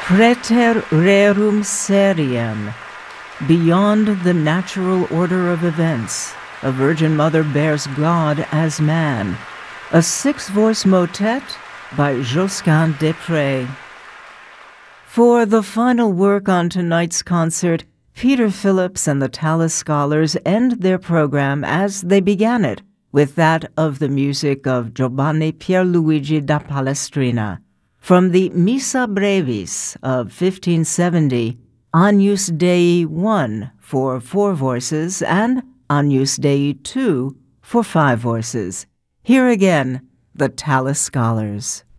Praeter rerum seriem. Beyond the natural order of events, a Virgin Mother bears God as man. A six-voice motet by Josquin des Prez. For the final work on tonight's concert, Peter Phillips and the Tallis Scholars end their program as they began it, with that of the music of Giovanni Pierluigi da Palestrina. From the Missa Brevis of 1570, Agnus Dei I for 4 voices and Agnus Dei II for 5 voices. Here again, the Tallis Scholars.